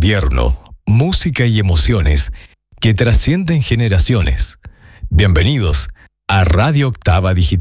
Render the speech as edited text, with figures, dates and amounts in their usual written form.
invierno, música y emociones que trascienden generaciones. Bienvenidos a Radio Octava Digital.